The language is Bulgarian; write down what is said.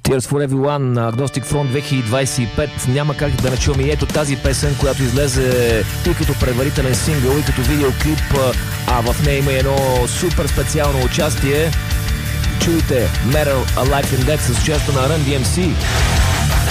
Tears for Everyone, Agnostic Front 2025. Няма как да не чуем и ето тази песен, която излезе и като предварителен сингъл, и като видеоклип, а в нея има едно супер специално участие. Чуйте Metal, A Life in Death с участието на Run DMC.